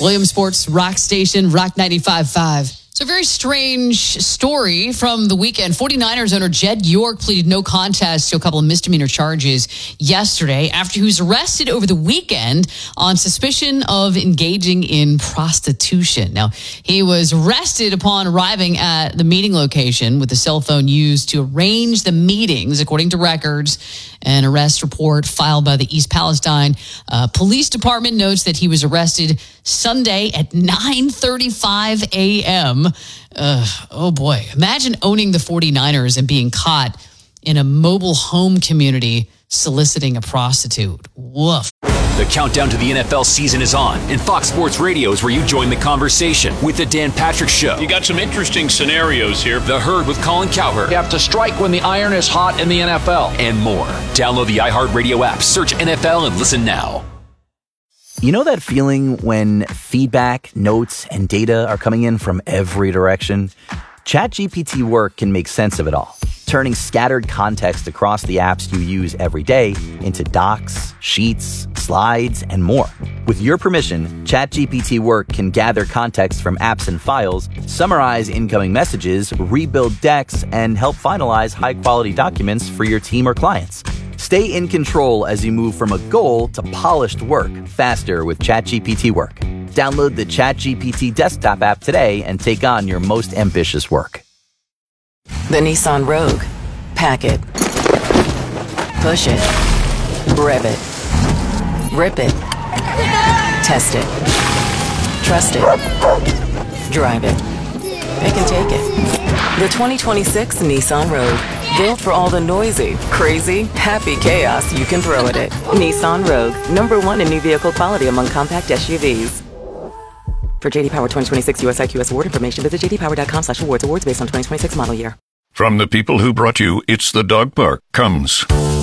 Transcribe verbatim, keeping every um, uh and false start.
Williamsport's Rock Station, Rock ninety-five point five. It's a very strange story from the weekend. forty-niners owner Jed York pleaded no contest to a couple of misdemeanor charges yesterday after he was arrested over the weekend on suspicion of engaging in prostitution. Now, he was arrested upon arriving at the meeting location with the cell phone used to arrange the meetings, according to records. An arrest report filed by the East Palestine uh, Police Department notes that he was arrested Sunday at nine thirty-five a.m. Uh, oh boy. Imagine owning the forty-niners and being caught in a mobile home community soliciting a prostitute. Woof. The countdown to the N F L season is on, and Fox Sports Radio is where you join the conversation with the Dan Patrick Show. You got some interesting scenarios here. The Herd with Colin Cowherd. You have to strike when the iron is hot in the N F L. And more. Download the iHeartRadio app, search N F L, and listen now. You know that feeling when feedback, notes, and data are coming in from every direction? ChatGPT Work can make sense of it all, turning scattered context across the apps you use every day into docs, sheets, slides, and more. With your permission, ChatGPT Work can gather context from apps and files, summarize incoming messages, rebuild decks, and help finalize high-quality documents for your team or clients. Stay in control as you move from a goal to polished work faster with ChatGPT Work. Download the ChatGPT desktop app today and take on your most ambitious work. The Nissan Rogue. Pack it. Push it. Rev it. Rip it. Test it. Trust it. Drive it. Pick and take it. The twenty twenty-six Nissan Rogue. Built for all the noisy, crazy, happy chaos you can throw at it. Nissan Rogue. Number one in new vehicle quality among compact S U Vs. For J D Power twenty twenty-six U S I Q S award information, visit j d power dot com slash awards. Awards based on twenty twenty-six model year. From the people who brought you It's the Dog Park comes